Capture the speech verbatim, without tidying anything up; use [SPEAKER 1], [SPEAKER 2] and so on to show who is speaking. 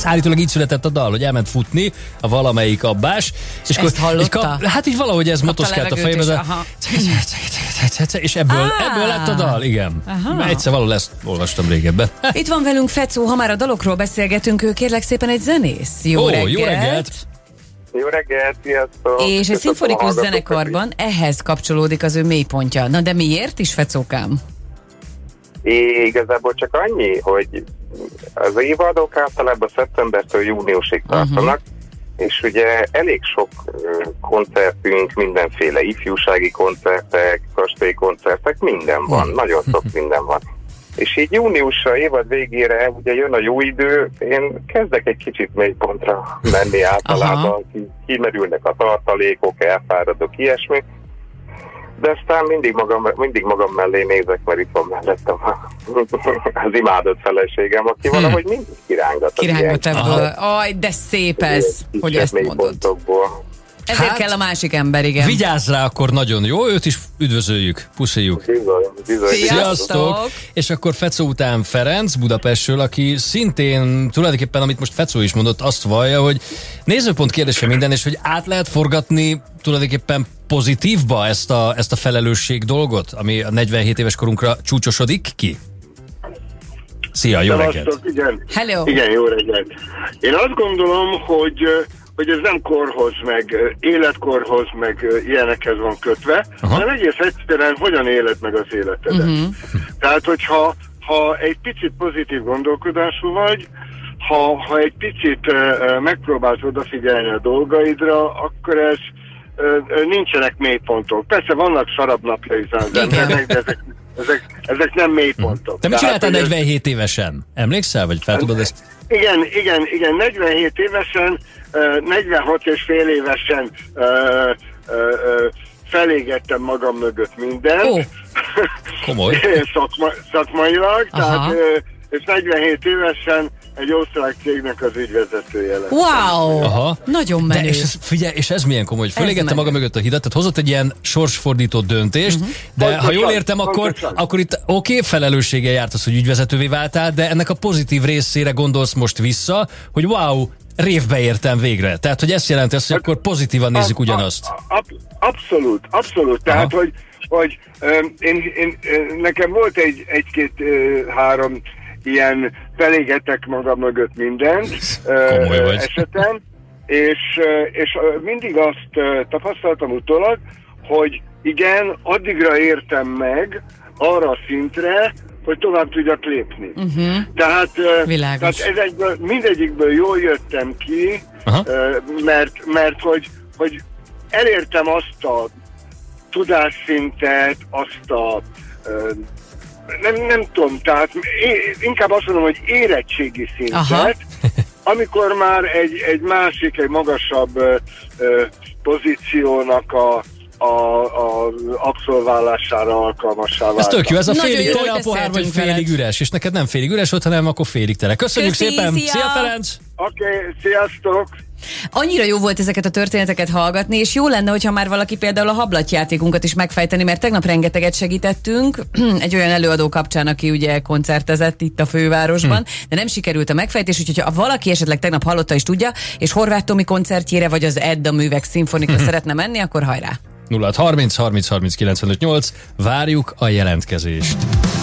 [SPEAKER 1] állítólag így született a dal, hogy elment futni a valamelyik abbás. És
[SPEAKER 2] ezt
[SPEAKER 1] akkor,
[SPEAKER 2] hallotta?
[SPEAKER 1] és kap, hát így valahogy ez motoszkált a fejébe, és ebből, ebből lett a dal, igen. Aha. Egyszer valahol ezt olvastam régebben.
[SPEAKER 2] Itt van velünk Fecó, ha már a dalokról beszélgetünk, ő kérlek szépen egy zenész. Jó,
[SPEAKER 1] Ó,
[SPEAKER 2] reggelt.
[SPEAKER 1] jó reggelt!
[SPEAKER 3] Jó reggelt, sziasztok!
[SPEAKER 2] És egy szimfonikus zenekarban ehhez kapcsolódik az ő mélypontja. Na de miért is, Fecókám?
[SPEAKER 3] É, igazából csak annyi, hogy az évadok általában szeptembertől júniusig tartanak, uh-huh. és ugye elég sok koncertünk, mindenféle ifjúsági koncertek, kastély koncertek, minden van, uh-huh. nagyon sok minden van. És így júniusra, évad végére ugye jön a jó idő, én kezdek egy kicsit mélypontra menni általában, kimerülnek a tartalékok, elfáradok, ilyesmi, de aztán mindig magam, mindig magam mellé nézek, mert itt van mellettem az imádott feleségem, aki hmm. valahogy mindig kirángat.
[SPEAKER 2] Kirángat ebből. Aj, de szép ez, hogy ezt mondod. Ezért hát, kell a másik ember, igen.
[SPEAKER 1] Vigyázz rá, akkor nagyon jó, őt is üdvözöljük, pusziljuk.
[SPEAKER 3] Bizony, bizony.
[SPEAKER 2] Sziasztok!
[SPEAKER 1] És akkor Fecó után Ferenc Budapestről, aki szintén tulajdonképpen, amit most Fecó is mondott, azt vallja, hogy nézőpont kérdése minden, és hogy át lehet forgatni tulajdonképpen pozitívba ezt a, ezt a felelősség dolgot, ami a negyvenhét éves korunkra csúcsosodik ki? Szia, jó reggelt!
[SPEAKER 4] Igen.
[SPEAKER 2] Hello!
[SPEAKER 4] Igen, jó reggelt! Én azt gondolom, hogy hogy ez nem korhoz, meg életkorhoz, meg ilyenekhez van kötve, Aha. hanem egész egyszerűen hogyan éled meg az életedet. Uh-huh. Tehát, hogyha ha egy picit pozitív gondolkodású vagy, ha, ha egy picit uh, megpróbálsz odafigyelni a dolgaidra, akkor ez uh, nincsenek mélypontok. Persze vannak szarabb napjai az embernek, de ezek, ezek, ezek nem mélypontok.
[SPEAKER 1] Te mit csináltál negyvenhét évesen? Emlékszel, vagy fel tudod ezt?
[SPEAKER 4] Igen, igen, igen, negyvenhét évesen, negyvenhat és fél évesen uh, uh, uh, felégettem magam mögött mindent.
[SPEAKER 2] Oh.
[SPEAKER 1] Komoly.
[SPEAKER 4] Szakma, szakmailag, tehát, uh, és negyvenhét évesen egy osztrák cégnek az ügyvezetője lett.
[SPEAKER 2] Wow!
[SPEAKER 1] Aha.
[SPEAKER 2] Nagyon menő.
[SPEAKER 1] De és ez, figyelj, és ez milyen komoly, hogy fölégette maga mögött a hidat, tehát hozott egy ilyen sorsfordító döntést, uh-huh. de pontosan, ha jól értem, akkor, akkor itt oké, okay, felelősséggel járt az, hogy ügyvezetővé váltál, de ennek a pozitív részére gondolsz most vissza, hogy wow, révbe értem végre. Tehát, hogy ezt jelenti azt, hogy akkor pozitívan nézzük
[SPEAKER 4] ab,
[SPEAKER 1] ugyanazt.
[SPEAKER 4] Ab, abszolút, abszolút. Tehát, hogy, hogy um, én, én, nekem volt egy, egy-két, uh, három ilyen felégetek magam mögött mindent uh, esetem, és, uh, és uh, mindig azt uh, tapasztaltam utólag, hogy igen, addigra értem meg arra a szintre, hogy tovább tudjak lépni. Uh-huh. Tehát, uh, tehát ezekből, mindegyikből jól jöttem ki, uh, mert, mert hogy, hogy elértem azt a tudásszintet, azt a uh, Nem, nem tudom, tehát é, inkább azt mondom, hogy érettségi szintet, amikor már egy, egy másik, egy magasabb ö, ö, pozíciónak a, a, a abszolválására alkalmassá vált.
[SPEAKER 1] Ez tök jó, ez a
[SPEAKER 2] Nagyon
[SPEAKER 1] félig
[SPEAKER 2] jó,
[SPEAKER 1] tele a pohár, vagy félig
[SPEAKER 2] veled.
[SPEAKER 1] üres, és neked nem félig üres volt, hanem akkor félig tele. Köszönjük
[SPEAKER 2] Köszi,
[SPEAKER 1] szépen!
[SPEAKER 2] szia!
[SPEAKER 1] Szia, Ferenc!
[SPEAKER 4] Oké, okay, sziasztok!
[SPEAKER 2] Annyira jó volt ezeket a történeteket hallgatni, és jó lenne, hogyha már valaki például a hablatjátékunkat is megfejteni, mert tegnap rengeteget segítettünk egy olyan előadó kapcsán, aki ugye koncertezett itt a fővárosban, hmm. de nem sikerült a megfejtés, úgyhogy ha valaki esetleg tegnap hallotta és tudja, és Horváth Tomi koncertjére, vagy az Edda Művek Szimfonikra hmm. szeretne menni, akkor hajrá!
[SPEAKER 1] nulla hat harminc harminc harminc kilencvenöt nyolc, várjuk a jelentkezést.